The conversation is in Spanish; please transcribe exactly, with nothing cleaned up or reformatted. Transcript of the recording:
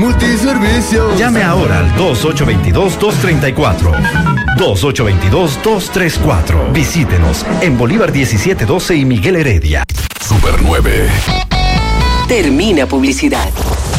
Multiservicio. Llame ahora al dos ocho dos dos, dos tres cuatro. dos ocho dos dos, dos tres cuatro. Visítenos en Bolívar diecisiete doce y Miguel Heredia. Super nueve. Termina publicidad.